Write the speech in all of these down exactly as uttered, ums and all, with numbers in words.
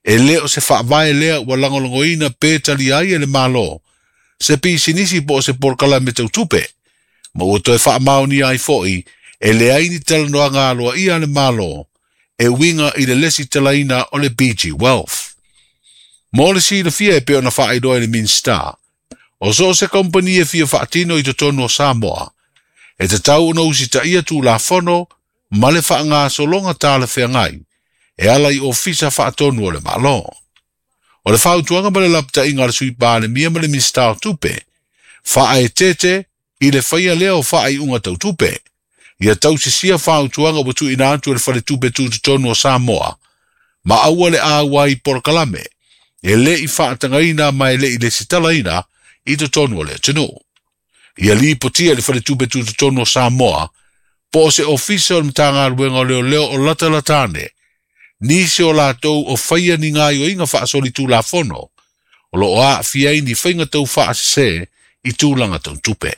e leo se whaavae lea ua langolongoina pe tali ai e le malo, se pisi nisi po se porkala me tau tupe, ma ua toe whaamau ni ai foi, e le aini talanoa ngā loa ia le malo, e winga i le lesi talaina o le B G Wealth. Mo le si le fia e peo na whaaidoa le Minstar, o so se kompani e fia whaatino i to tonu o Samoa, e te tau no usi ta ia tu la fono, ma le wha ngā solonga tā le whea ngai, e ala i ofisa whaatonu o le malo. O le whautuanga ma le lapta inga le sui pā le mia ma le Minstar tupe, wha e tete i le whaia leo wha ai unga tau tupe, ia tau si sia whautuanga watu ina atu le whale tupe tu to tonu o Samoa, ma aua le awai porkalame, e le i whaatangaina ma e le i le sitalaina i to tonu o le tenu. Ia li potia le whale tupe tu to tonu o Samoa, po se ofisa o le mtanga ruenga leo leo o lata latane, nisi o lātou o whaia ni ngā i o inga whaasoli tū la fono, o lo o a fiai ni whainga tau whaasese i tūlanga tau tupe.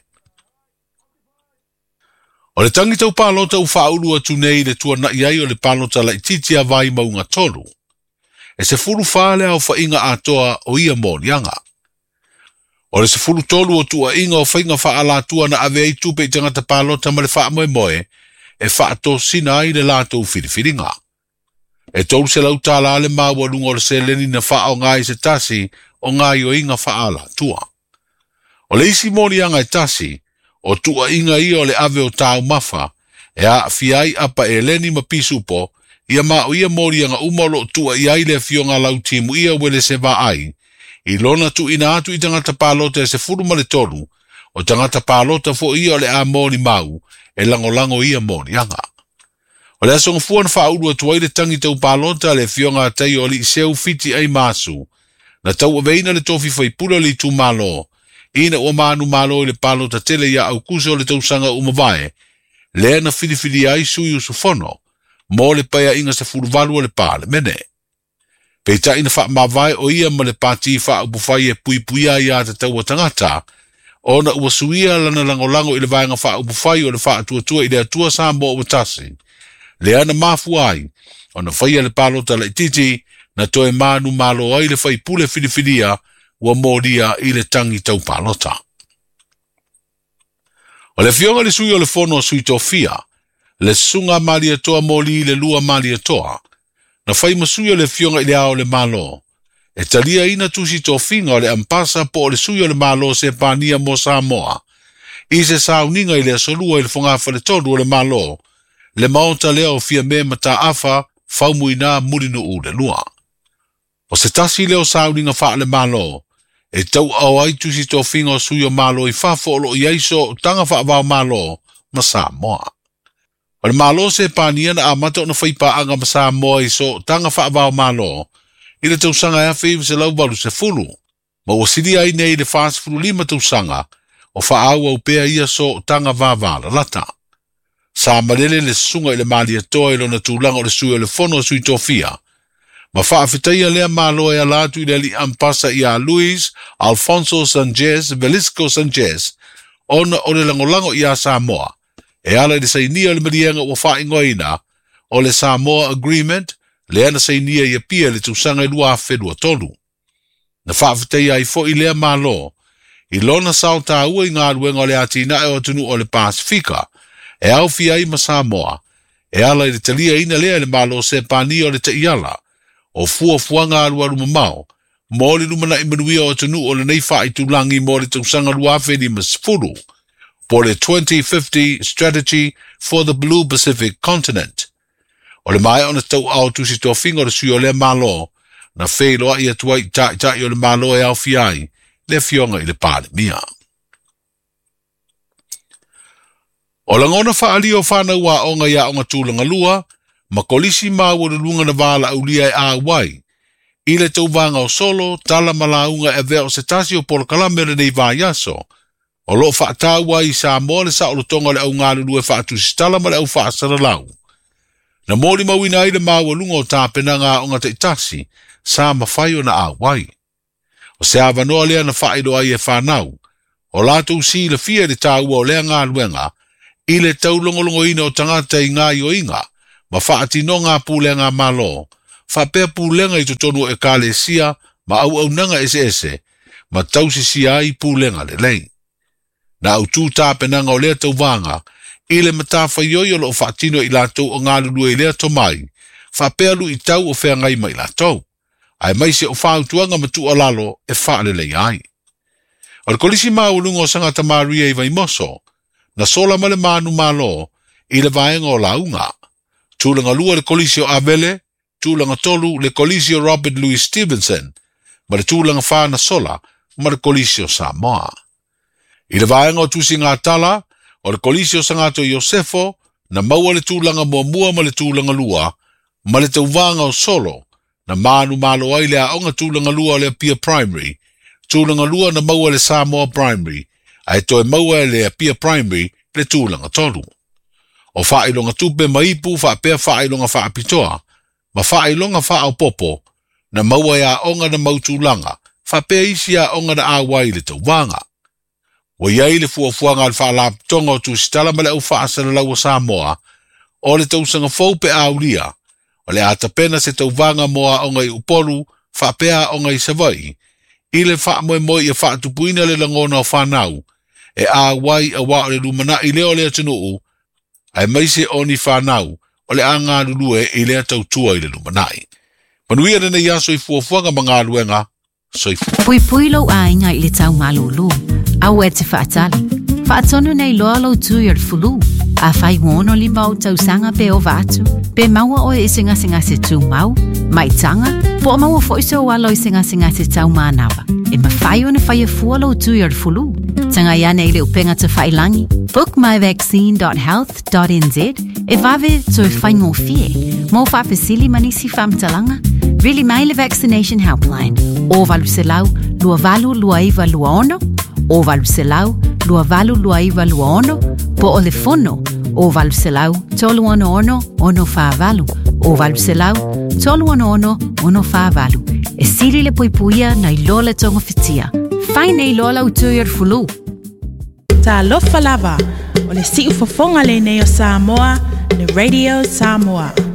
O le tangi tau pālota u whaurua tu nei le tua na iai o le pālota la ititia vai maunga tolu, e se furu whale au whainga atoa o ia mōnianga. O le se furu tolu o tua inga o whainga whaala tua na ave i tupe i tangata pālota ma le wha moe moe, e whaato sina i le lātou whiriwhiringa. E tolu se lau tāla le māua lunga o le se leni na wha o ngai se tasi o ngai o inga whaala tua. O le isi mōnianga e tasi, o tua inga ia o le ave o tāu mafa, e a fiai apa e leni ma pisupo, ia ma o ia mōnianga umalo tua i aile fionga lau timu ia wele se va ai, i lona tu ina atu i tangata pālota e se furu ma le tolu, o tangata pālota fo ia o le a mōni mau, e lango lango ia mōnianga. O le asonga fuan whaurua tua i le tangi tau pālota le fionga tai o li seu fiti ai masu, na tau aveina le tofi whaipula li tu malo, ina o manu malo i le pālota tele ia au kuso le tausanga umavae, lea na whiriwhiri ai sui usu fono, mo le paia inga se furuvalua le pāle mene. Peita ina wha mawai o ia ma le pāti wha upufai e pui pui ai a te tau o tangata, o na ua suia lana lango lango i le vaenga wha upufai o le wha atua tua i le atua sambo o tasi, lea na mafu ai, o na whaia le pālota le titi, na toe manu malo ai le whai pule whiriwhiria, ua mōria i le tangi tau pālota. O le fionga le sui o le fono o sui tofia, le sunga malia toa mōli le lua malia toa, na whai masui o le fionga i le ao le malo, e talia ina tusi tofinga o le ampasa po o le sui o le malo se pānia mo Samoa, i se sauninga i le asolua i le whangafa le tolu o le malo, le maota leo fia me mata afa, whaumuina murinu u le lua. O se tasi leo sauninga wha le malo, e tau au ai tusi tō whinga o sui o malo i whafo o i aiso tanga wha avao malo ma Samoa. O le malo se pānia na amata o na whaipa anga ma Samoa i so tanga wha avao malo, i le tausanga ea whiu se lau balu se fulu, ma o siri ai nei le whaas fulu lima tausanga, o wha au au pea ia so tanga vāvala lata. Sa malele le sunga i le malia toa i lo na tūlanga o le sui o le fono o sui tōfia, ma whaafitaia lea malo e alatu i le li ampasa i a Luis Alfonso Sanchez Velasco Sanchez ona o le langolango i a Samoa e ala i le sainia le marianga ua whaingoina o le Samoa Agreement le ana sainia i a pia le tausanga i lua whenua tolu. Na whaafitaia i fo i lea malo i lona sauta ua i ngā ruenga o le atina e o tunu o le Pasifika e au fia i ma Samoa e ala i le talia ina lea le malo se pani o le te iala o fua fuanga aru aru mamao, mo le lumana i manuia o tunu o le nei wha i tulangi mo le tausanga luafe ni masfuru, po le twenty fifty Strategy for the Blue Pacific Continent. O le mai o na tau au tusi tō whinga o le sui o le malo, na wheiloa i atua i tai tai o le malo e au fiai, le fionga i le pāle mia. O la ngona whaali o whana ua onga ia onga tūlanga lua, ma kolisi mau le lunga na vala au lia e āwai. I le tau vanga o solo, tala malaunga e veo se tasi o polokalame le nei vāiaso. O lo whaataua i Samoa le sa o lo tonga le au ngālu lue whaatusi tala ma le au whaasara lau. Na mōli mawina i le mau lunga o tāpena ngā o ngata i tasi, sa mawhai o na āwai. O se awanoa lea na whaero ai e whanau. O lātou si le fia le tāua o lea ngā luenga, i le tau longolongo ina o tangata i ngā i o inga, ma whaati no ngā pūle ngā malo, whapea pūlenga i totonu e kālesia, ma au au nanga ese ese, ma tausi si ai pūlenga le lei. Na au tū tāpenanga o lea tau vanga, ile mata whaioio lo o whaatino i lātou o ngā lulua i lea tomai, whapea lu i tau o whea ngai mai lātou. Ai mai se o whautuanga matu o lalo e whaale lei ai. O le kolisi maulunga o sangata Maria i vai moso, na sola male manu malo, i le vaenga o launga. Tūlanga lua le kolisi o Avele, tūlanga tolu le kolisi o Robert Louis Stevenson, ma le tūlanga whāna sola, ma le kolisi o Samoa. I le vaenga o tusi ngā tala, o le kolisi o sangato Iosefo, na maua le tūlanga mua mua ma le tūlanga lua, ma le tauvanga o solo, na manu malo ai le aonga tūlanga lua o le Apia Primary, tūlanga lua na maua le Samoa Primary, ai toe maua le Apia Primary le tūlanga tolu. O whailonga tupe maipu whapea whailonga whaapitoa, ma whailonga whaopopo, na maua e aonga na mautūlanga, whapea isi aonga na awai le tauvanga. Wa iai le fuafuanga al whaalaptonga o tūsitala ma le au whaasana lau o Samoa, o le tausanga faupe aulia, o le atapena se tauvanga moa aonga i upolu, whapea aonga i Savai, i le whaamoe moi i a whaatupuina le langona o whanau, e awai a wa o le lumana i leo le atunuu, ai maise oni whanau, o le anga lulue i lea tautua i le lumanai. Manuia nena iaso i fuafuanga mga luenga, so i fuafuanga. Pui pui lau ainga i le tau malulu, au e te whaatali. Whaatonu nei loa lau tui ar fulu, a whai wono li mau tau sanga pe o vatu, pe maua o e singa singa se tu mau, mai tanga, po maua foise o walo i singa singa se tau manawa, e ma whai o ne whai e fua lau tui ar fulu. Tanga iane i le upenga te whailangi, book my vaccine dot health dot n z, e vave to e whai ngō fie, mō whapesili manisi whamtalanga, really mai le vaccination helpline, o valu se lau, lua valu lua iwa lua ono, o valu se lau, lua valu lua iwa lua ono, po o le fono, o valu se lau, tolu ono ono, ono wha valu, o valu se lau, tolu ono ono, ono wha valu, e siri le puipuia na i lola tonga fitia, whai nei lola utui ar fulu. Ta lofa lava, o le si ufafonga le nei o Samoa, le Radio Samoa.